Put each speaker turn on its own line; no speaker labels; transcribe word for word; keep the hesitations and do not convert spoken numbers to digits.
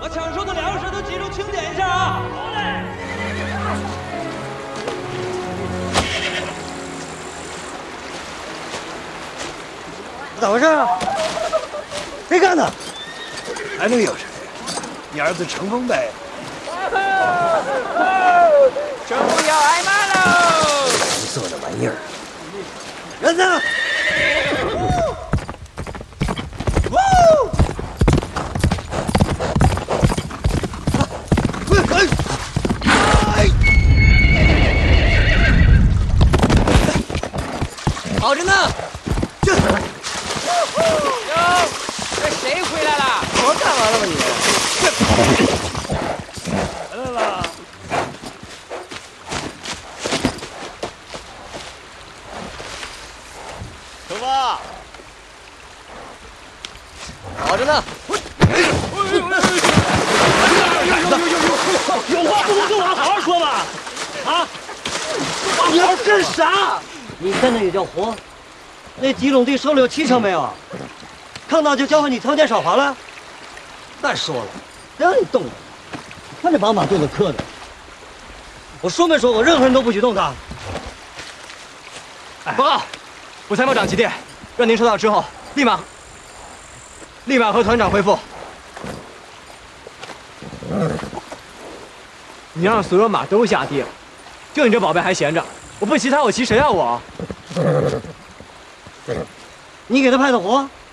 把抢收的粮食都集中清点一下啊！好嘞。
咋回事啊？谁干的？
还能有谁？你儿子乘风呗。
这不要挨骂喽！
蓝色的玩意儿，人呢？
好着呢。这。哟，这谁回来了？
我干完了吧你？
来了。
出发。好着呢。
有话不能跟我好好说吧？啊！
你要干啥？你现在也叫活？那几垄地收了有七成没有？看到就教会你条件少罚了？再说了，谁让你动的？看这宝马肚子磕的！我说没说过，任何人都不许动他。
报告，我参谋长急电，让您收到之后立马立马和团长回复。你让所有马都下地了，就你这宝贝还闲着，我不骑他，我骑谁啊我？
你给他派的活，